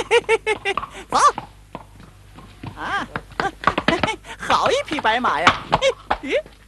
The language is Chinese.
走。啊，好一匹白马呀！嘿，咦。